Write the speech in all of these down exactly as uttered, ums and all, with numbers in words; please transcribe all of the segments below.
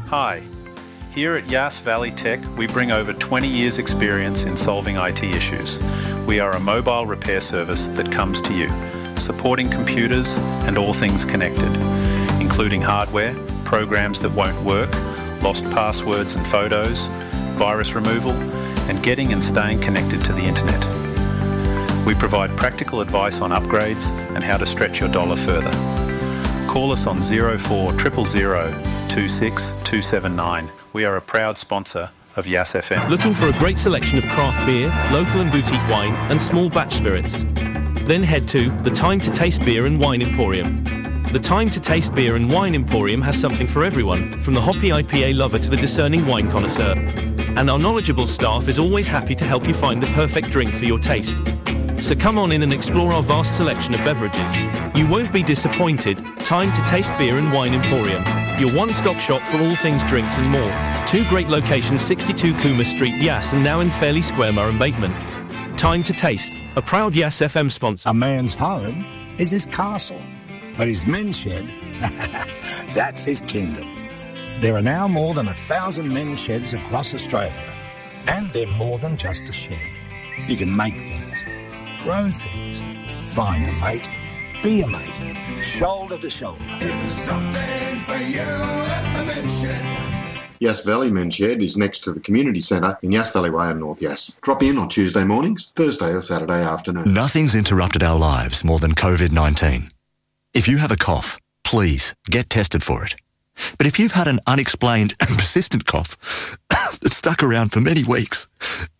Hi. Here at Yass Valley Tech, we bring over twenty years experience in solving I T issues. We are a mobile repair service that comes to you, supporting computers and all things connected, including hardware, programs that won't work, lost passwords and photos, virus removal, and getting and staying connected to the internet. We provide practical advice on upgrades and how to stretch your dollar further. Call us on zero four zero zero zero two six two seven nine. We are a proud sponsor of Yass F M. Looking for a great selection of craft beer, local and boutique wine, and small batch spirits? Then head to the Time to Taste Beer and Wine Emporium. The Time to Taste Beer and Wine Emporium has something for everyone, from the hoppy I P A lover to the discerning wine connoisseur. And our knowledgeable staff is always happy to help you find the perfect drink for your taste. So come on in and explore our vast selection of beverages. You won't be disappointed. Time to Taste Beer and Wine Emporium, your one-stop shop for all things drinks and more. Two great locations, sixty-two Coomer Street, Yass, and now in Fairley Square, Murray Bateman. Time to Taste, a proud Yass F M sponsor. A man's home is his castle, but his men's shed, that's his kingdom. There are now more than a thousand men's sheds across Australia, and they're more than just a shed. You can make things, grow things, find a mate, be a mate, shoulder to shoulder. There's something for you at the men's shed. Yass Valley Men's Shed is next to the community centre in Yass Valley Way in North Yass. Drop in on Tuesday mornings, Thursday or Saturday afternoon. Nothing's interrupted our lives more than covid nineteen. If you have a cough, please get tested for it. But if you've had an unexplained and persistent cough that's stuck around for many weeks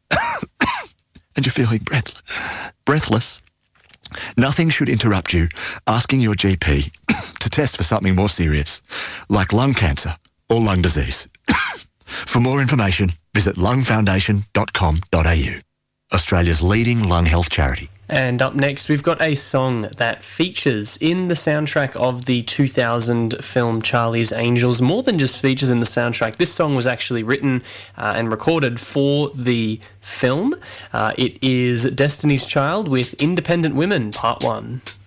and you're feeling breath- breathless, nothing should interrupt you asking your G P to test for something more serious, like lung cancer or lung disease. For more information, visit lung foundation dot com dot a u, Australia's leading lung health charity. And up next, we've got a song that features in the soundtrack of the two thousand film Charlie's Angels. More than just features in the soundtrack, this song was actually written uh, and recorded for the film. Uh, it is Destiny's Child with Independent Women, Part one.